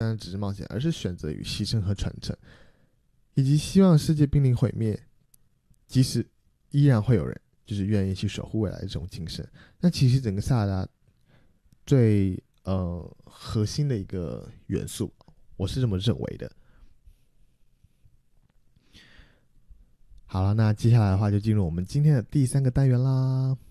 单只是冒险，而是选择与牺牲和传承，以及希望世界濒临毁灭，即使依然会有人就是愿意去守护未来的这种精神。那其实整个萨达最核心的一个元素，我是这么认为的。好了，那接下来的话就进入我们今天的第3个单元啦。